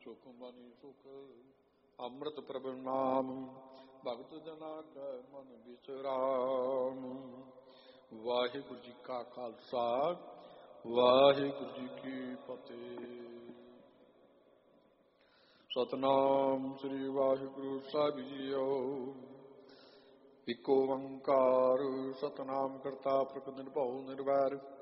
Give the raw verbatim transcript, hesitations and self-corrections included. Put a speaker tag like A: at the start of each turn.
A: ਸੁਖ ਮਨੀ ਸੁਖ ਅੰਮ੍ਰਿਤ ਪ੍ਰਭ ਨਾਮ ਭਗਤ ਜਨਾ ਕੈ ਮਨ ਵਿਚਰਾਮ। ਵਾਹਿਗੁਰੂ ਜੀ ਕਾ ਖਾਲਸਾ ਵਾਹਿਗੁਰੂ ਜੀ ਕੀ ਫਤਿਹ। ਸਤਨਾਮ ਸ੍ਰੀ ਵਾਹਿਗੁਰੂ ਸਾਹਿਬ ਜੀਓ। ਇਕ ਓੰਕਾਰ ਸਤਨਾਮ ਕਰਤਾ ਪੁਰਖ ਨਿਰਭਉ ਨਿਰਵੈਰ